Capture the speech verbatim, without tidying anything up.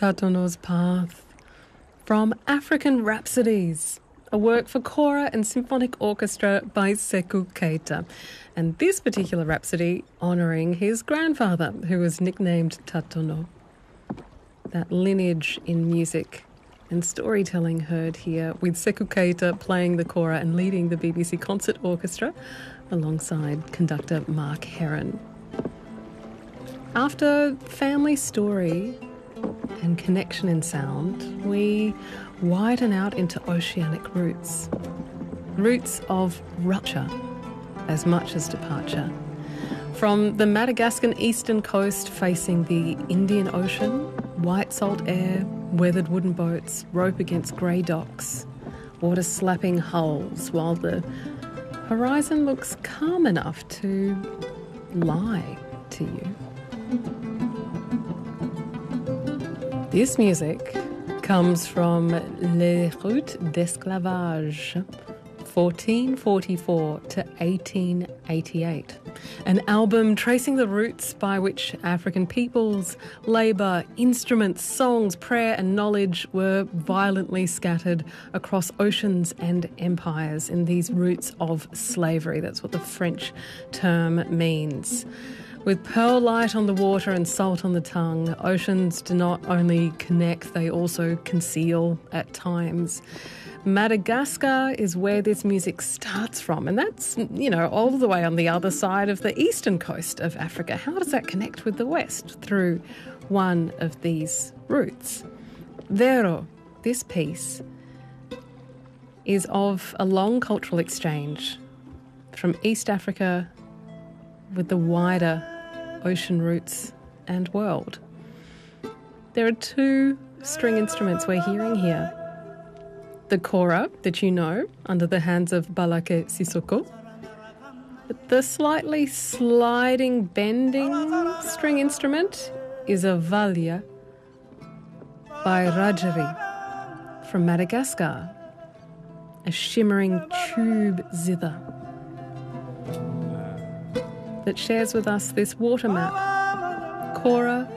Tatono's Path from African Rhapsodies, a work for kora and symphonic orchestra by Sekou Keita. And this particular rhapsody honouring his grandfather, who was nicknamed Tatono. That lineage in music and storytelling heard here with Sekou Keita playing the kora and leading the B B C Concert Orchestra alongside conductor Mark Heron. After family story and connection in sound, we widen out into oceanic roots. Roots of rupture as much as departure. From the Madagascan eastern coast facing the Indian Ocean, white salt air, weathered wooden boats, rope against grey docks, water slapping hulls, while the horizon looks calm enough to lie to you. This music comes from Les Routes d'Esclavage, fourteen forty-four to eighteen eighty-eight, an album tracing the routes by which African peoples, labour, instruments, songs, prayer and knowledge were violently scattered across oceans and empires in these roots of slavery. That's what the French term means. With pearl light on the water and salt on the tongue, oceans do not only connect, they also conceal at times. Madagascar is where this music starts from, and that's, you know, all the way on the other side of the eastern coast of Africa. How does that connect with the West? Through one of these routes. Vero, this piece, is of a long cultural exchange from East Africa with the wider ocean roots and world. There are two string instruments we're hearing here. The kora that you know, under the hands of Balake Sissoko. The slightly sliding, bending string instrument is a valia by Rajari from Madagascar, a shimmering tube zither that shares with us this water map. Kora